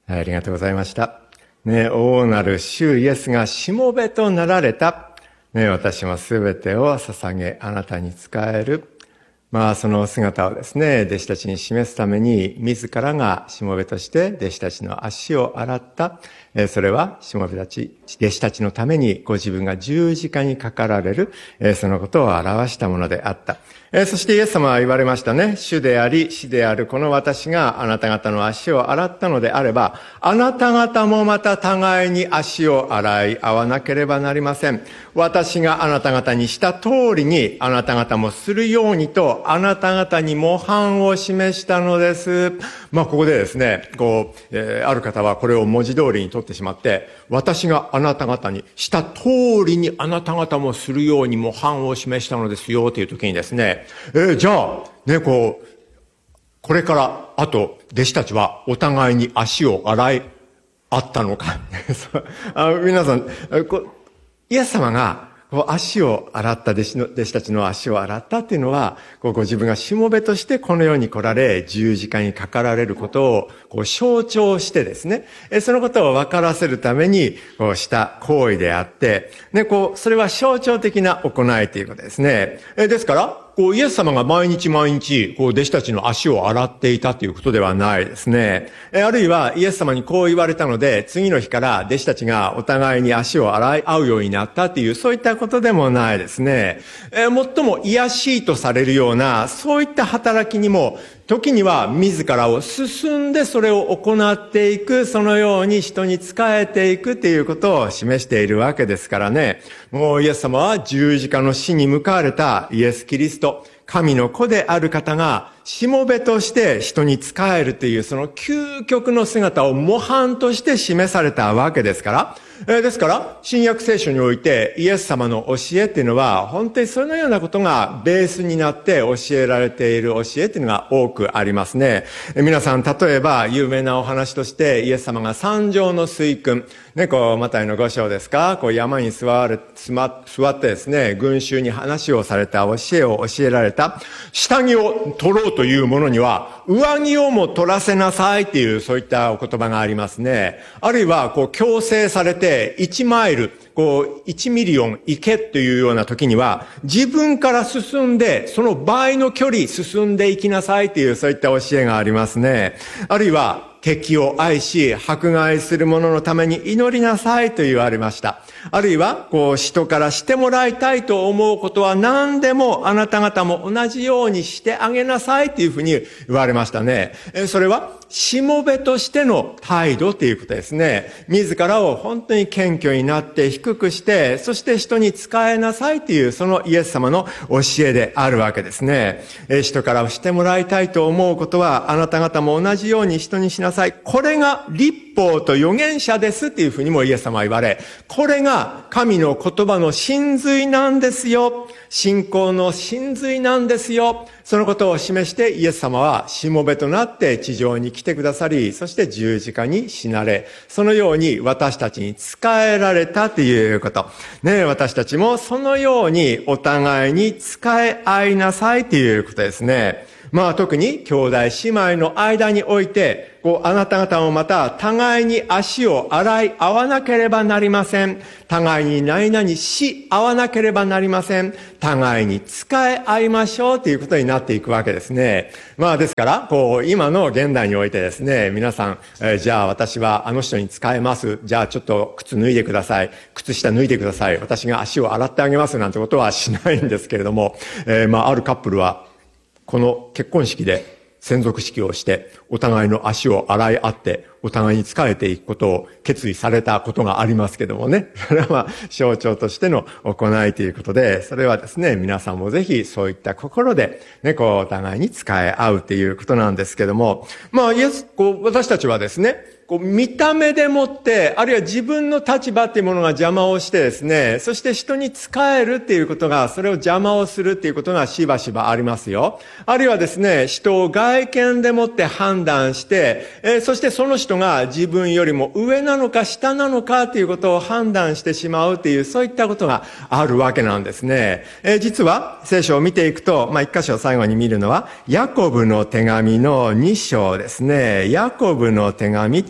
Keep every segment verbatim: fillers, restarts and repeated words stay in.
ありがとうございました。ね、大なる主イエスがしもべとなられた。ね、私もすべてを捧げ、あなたに仕える。まあ、その姿をですね、弟子たちに示すために、自らがしもべとして弟子たちの足を洗った。それは、しもべたち、弟子たちのためにご自分が十字架にかかられる、そのことを表したものであった。そしてイエス様は言われましたね。主であり、死であるこの私があなた方の足を洗ったのであれば、あなた方もまた互いに足を洗い合わなければなりません。私があなた方にした通りに、あなた方もするようにと、あなた方に模範を示したのです。まあ、ここでですね、こう、えー、ある方はこれを文字通りに取ってしまって、私があなた方にした通りにあなた方もするように模範を示したのですよという時にですね、えー、じゃあ、ね、こう、これから、あと、弟子たちはお互いに足を洗い合ったのか。あ皆さん、こイエス様が、こう足を洗った弟子の、弟子たちの足を洗ったっていうのは、こうご自分がしもべとしてこの世に来られ、十字架にかかられることをこう象徴してですね、そのことを分からせるために、こうした行為であって、ね、こう、それは象徴的な行いということですね。ですから、こう、イエス様が毎日毎日、こう、弟子たちの足を洗っていたということではないですね。あるいは、イエス様にこう言われたので、次の日から弟子たちがお互いに足を洗い合うようになったという、そういったことでもないですね。えー、最も卑しいとされるような、そういった働きにも、時には自らを進んでそれを行っていく、そのように人に仕えていくっていうことを示しているわけですからね。もうイエス様は十字架の死に向かわれたイエス・キリスト、神の子である方が、しもべとして人に仕えるという、その究極の姿を模範として示されたわけですから、えー、ですから、新約聖書においてイエス様の教えっていうのは、本当にそのようなことがベースになって教えられている教えっていうのが多くありますね。えー、皆さん、例えば有名なお話として、イエス様が山上の水訓、ね、こう、マタイのご章ですか、こう山に座る、座ってですね、群衆に話をされた教えを教えられた。下着を取ろうというものには、上着をも取らせなさいっていう、そういったお言葉がありますね。あるいは、こう、強制されて、いちマイル、こう、いちミリオン行けというような時には、自分から進んで、その倍の距離進んでいきなさいという、そういった教えがありますね。あるいは、敵を愛し、迫害する者のために祈りなさいと言われました。あるいは、こう、人からしてもらいたいと思うことは何でもあなた方も同じようにしてあげなさいというふうに言われましたね。それは、しもべとしての態度ということですね。自らを本当に謙虚になって低くして、そして人に仕えなさいという、そのイエス様の教えであるわけですね。人からしてもらいたいと思うことは、あなた方も同じように人にしなさい。これが律法と預言者ですっていうふうにもイエス様は言われ、これが神の言葉の真髄なんですよ。信仰の真髄なんですよ。そのことを示してイエス様はしもべとなって地上に来てくださり、そして十字架に死なれ、そのように私たちに仕えられたということ。ね、私たちもそのようにお互いに仕え合いなさいということですね。まあ特に兄弟姉妹の間において、こうあなた方もまた互いに足を洗い合わなければなりません。互いに何々し合わなければなりません。互いに仕え合いましょうということになっていくわけですね。まあですから、こう今の現代においてですね、皆さん、えー、じゃあ私はあの人に仕えます。じゃあちょっと靴脱いでください。靴下脱いでください。私が足を洗ってあげますなんてことはしないんですけれども、えー、まああるカップルは、この結婚式で専属式をして、お互いの足を洗い合って、お互いに仕えていくことを決意されたことがありますけどもね。それはまあ象徴としての行いということで、それはですね、皆さんもぜひそういった心で、ね、こうお互いに仕え合うということなんですけども、まあイエス、こう私たちはですね、こう見た目でもって、あるいは自分の立場っていうものが邪魔をしてですね、そして人に仕えるっていうことが、それを邪魔をするっていうことがしばしばありますよ。あるいはですね、人を外見でもって判断して、えー、そしてその人が自分よりも上なのか下なのかっていうことを判断してしまうっていう、そういったことがあるわけなんですね。えー、実は聖書を見ていくと、まあ一箇所最後に見るのは、ヤコブの手紙のに章ですね。ヤコブの手紙って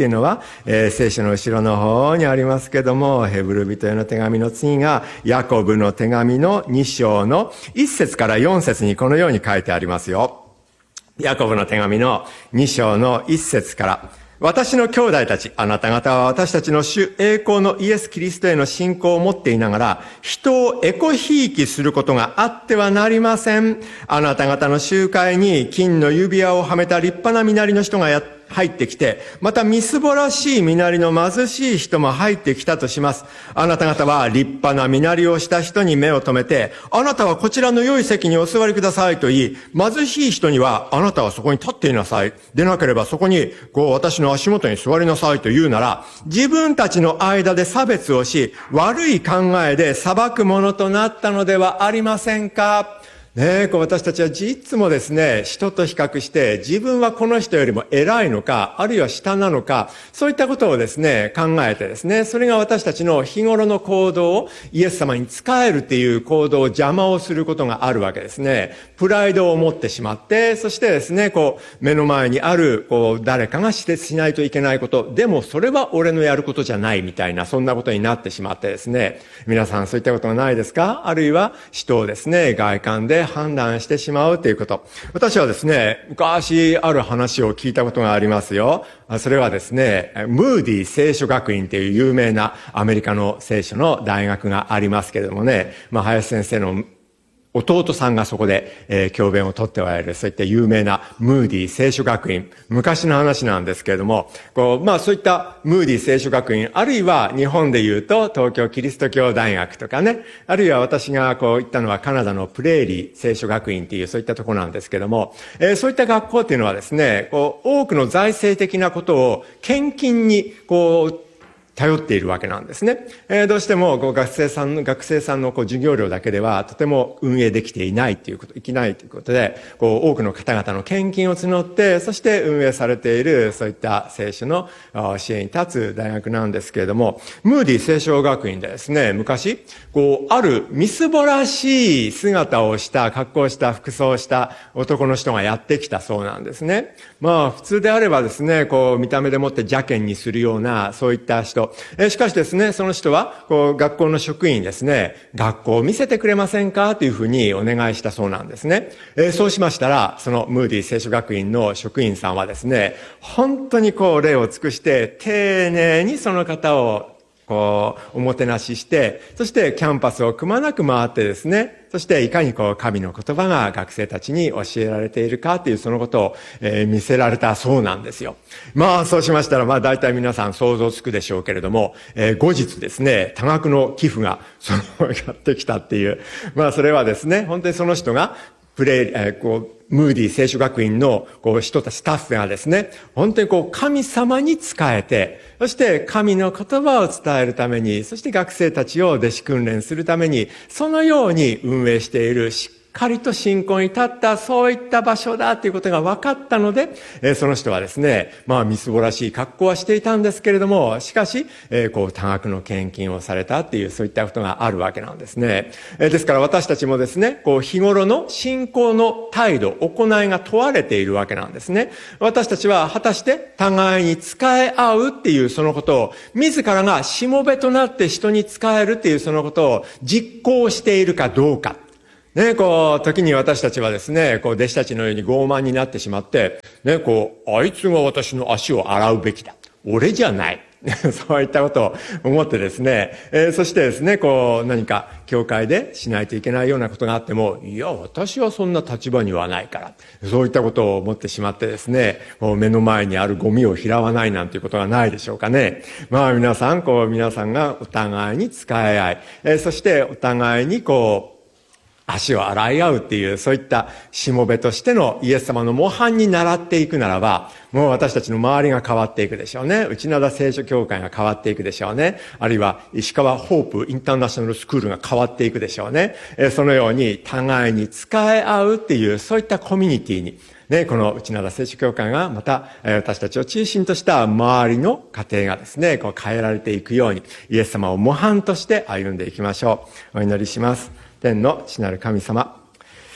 っていうのは、えー、聖書の後ろの方にありますけども、ヘブル人への手紙の次が、ヤコブの手紙のに章のいっ節からよん節にこのように書いてありますよ。ヤコブの手紙のに章のいっ節から、私の兄弟たち、あなた方は私たちの主栄光のイエス・キリストへの信仰を持っていながら、人をエコひいきすることがあってはなりません。あなた方の集会に金の指輪をはめた立派な身なりの人がやって入ってきて、またみすぼらしい身なりの貧しい人も入ってきたとします。あなた方は立派な身なりをした人に目を留めて、あなたはこちらの良い席にお座りくださいと言い、貧しい人にはあなたはそこに立っていなさい。でなければそこにこう私の足元に座りなさいと言うなら、自分たちの間で差別をし、悪い考えで裁くものとなったのではありませんか。ねえ、こう私たちはいつもですね、人と比較して自分はこの人よりも偉いのか、あるいは下なのか、そういったことをですね、考えてですね、それが私たちの日頃の行動をイエス様に仕えるっていう行動を邪魔をすることがあるわけですね。プライドを持ってしまって、そしてですね、こう目の前にあるこう誰かがしてしないといけないこと、でもそれは俺のやることじゃないみたいな、そんなことになってしまってですね、皆さんそういったことがないですか？あるいは人をですね、外観で判断してしまうということ。私はですね、昔ある話を聞いたことがありますよ。それはですね、ムーディ聖書学院という有名なアメリカの聖書の大学がありますけれどもね、まあ、林先生の弟さんがそこで、えー、教鞭をとっておられる、そういった有名なムーディ聖書学院。昔の話なんですけれども、こう、まあそういったムーディ聖書学院、あるいは日本で言うと東京キリスト教大学とかね、あるいは私がこう言ったのはカナダのプレーリー聖書学院っていうそういったところなんですけども、えー、そういった学校っていうのはですね、こう、多くの財政的なことを献金にこう、頼っているわけなんですね。えー、どうしてもこう学生さんの学生さんのこう授業料だけではとても運営できていないということ、いけないということで、こう多くの方々の献金を募って、そして運営されているそういった聖書の支援に立つ大学なんですけれども、ムーディ聖書学院でですね、昔こうあるみすぼらしい姿をした格好をした服装をした男の人がやってきたそうなんですね。まあ普通であればですね、こう見た目でもって邪険にするようなそういった人。えしかしですね、その人はこう学校の職員にですね、学校を見せてくれませんかというふうにお願いしたそうなんですね。えそうしましたら、そのムーディ聖書学院の職員さんはですね、本当にこう礼を尽くして丁寧にその方をこうおもてなしして、そしてキャンパスをくまなく回ってですね、そしていかにこう神の言葉が学生たちに教えられているかというそのことを、えー、見せられたそうなんですよ。まあそうしましたら、まあ大体皆さん想像つくでしょうけれども、えー、後日ですね、多額の寄付がそのやってきたっていう、まあそれはですね、本当にその人がプレイ、えー、こうムーディ聖書学院のこう人たちスタッフがですね、本当にこう神様に仕えて、そして神の言葉を伝えるために、そして学生たちを弟子訓練するために、そのように運営しているしっかりと信仰に立ったそういった場所だということが分かったので、えー、その人はですね、まあみすぼらしい格好はしていたんですけれども、しかし、えー、こう多額の献金をされたっていうそういったことがあるわけなんですね。えー、ですから私たちもですね、こう日頃の信仰の態度、行いが問われているわけなんですね。私たちは果たして互いに仕え合うっていうそのことを、自らがしもべとなって人に仕えるっていうそのことを実行しているかどうか。ね、こう、時に私たちはですね、こう、弟子たちのように傲慢になってしまって、ね、こう、あいつが私の足を洗うべきだ。俺じゃない。そういったことを思ってですね、えー、そしてですね、こう、何か、教会でしないといけないようなことがあっても、いや、私はそんな立場にはないから。そういったことを思ってしまってですね、こう目の前にあるゴミを拾わないなんていうことがないでしょうかね。まあ皆さん、こう、皆さんがお互いに仕え合い、えー、そしてお互いにこう、足を洗い合うっていう、そういったしもべとしてのイエス様の模範に倣っていくならば、もう私たちの周りが変わっていくでしょうね。内灘聖書協会が変わっていくでしょうね。あるいは石川ホープインターナショナルスクールが変わっていくでしょうね。えそのように互いに仕え合うっていう、そういったコミュニティに、ね、この内灘聖書協会がまた私たちを中心とした周りの家庭がですね、こう変えられていくように、イエス様を模範として歩んでいきましょう。お祈りします。天の父なる神様、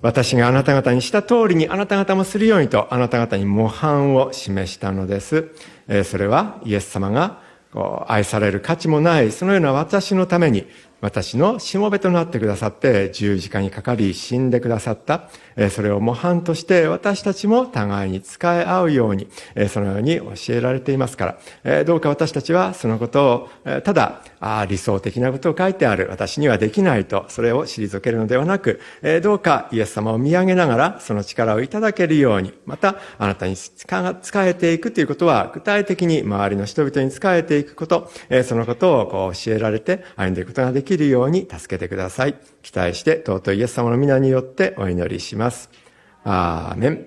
私があなた方にした通りにあなた方もするようにとあなた方に模範を示したのです。それはイエス様が愛される価値もないそのような私のために私のしもべとなってくださって十字架にかかり死んでくださった。それを模範として私たちも互いに仕え合うようにそのように教えられていますから、どうか私たちはそのことをただ理想的なことを書いてある私にはできないとそれを退けるのではなく、どうかイエス様を見上げながらその力をいただけるように、またあなたに仕えていくということは具体的に周りの人々に仕えていくこと、そのことをこう教えられて歩んでいくことができるように助けてください。期待して尊いイエス様の皆によってお祈りします。アーメン。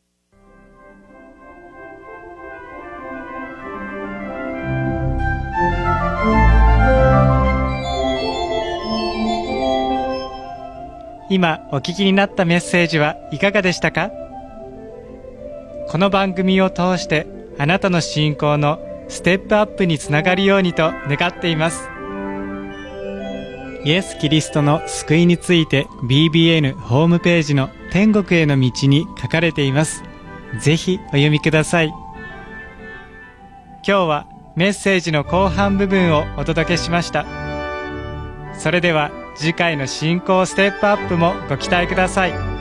今お聞きになったメッセージはいかがでしたか？この番組を通してあなたの信仰のステップアップにつながるようにと願っています。イエス・キリストの救いについて ビービーエヌ ホームページの天国への道に書かれています。ぜひお読みください。今日はメッセージの後半部分をお届けしました。それでは次回の信仰ステップアップもご期待ください。